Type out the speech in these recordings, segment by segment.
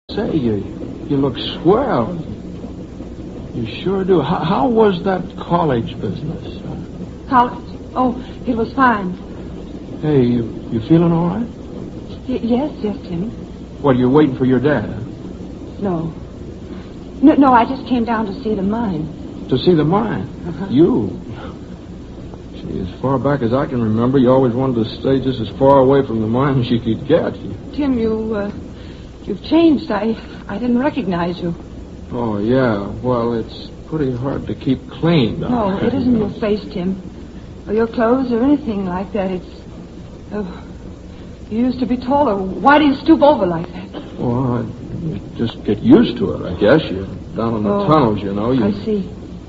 Say, you look swell. You sure do. How was that college business? College? Oh, it was fine. Hey, you feeling all right? Yes, Tim. What, you're waiting for your dad? No, I just came down to see the mine. To see the mine? Uh-huh. You? Gee, as far back as I can remember, you always wanted to stay just as far away from the mine as you could get. Tim, you've changed. I didn't recognize you. Oh, yeah. Well, it's pretty hard to keep clean. No, it isn't your face, Tim. Or your clothes or anything like that. It's... Oh, you used to be taller. Why do you stoop over like that? Well, you just get used to it, I guess. You're down in the tunnels, you know. I see.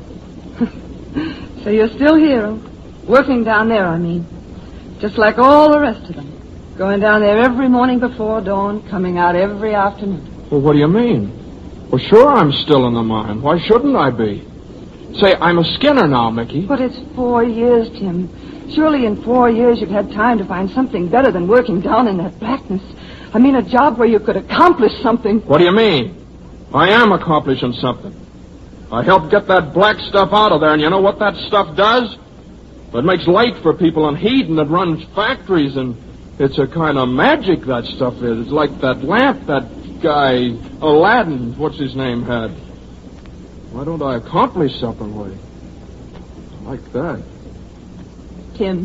So you're still here, working down there, I mean. Just like all the rest of them. Going down there every morning before dawn, coming out every afternoon. Well, what do you mean? Well, sure I'm still in the mine. Why shouldn't I be? Say, I'm a skinner now, Mickey. But it's 4 years, Tim. Surely in 4 years you've had time to find something better than working down in that blackness. I mean, a job where you could accomplish something. What do you mean? I am accomplishing something. I helped get that black stuff out of there, and you know what that stuff does? It makes light for people and heat, and it runs factories, and it's a kind of magic, that stuff is. It's like that lamp that guy, Aladdin, what's his name, had. Why don't I accomplish something like that? Tim,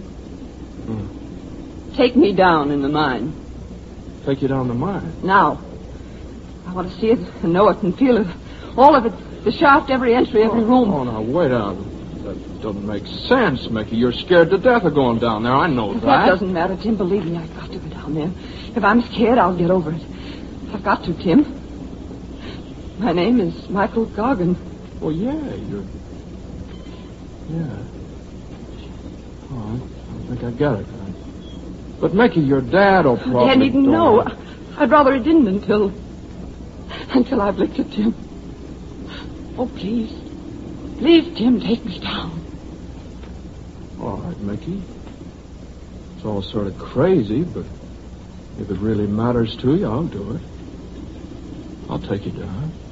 take me down in the mine. Take you down the mine? Now. I want to see it and know it and feel it. All of it. The shaft, every entry, every room. Oh, now, wait out. That doesn't make sense, Mickey. You're scared to death of going down there. I know that. That doesn't matter, Tim. Believe me, I've got to go down there. If I'm scared, I'll get over it. I've got to, Tim. My name is Michael Goggin. Well, yeah, Yeah. Oh, I think I get it. But, Mickey, your dad will probably... Dad needn't know. I'd rather he didn't until I've licked it, Tim. Oh, please. Please, Tim, take me down. All right, Mickey. It's all sort of crazy, but if it really matters to you, I'll do it. I'll take you down.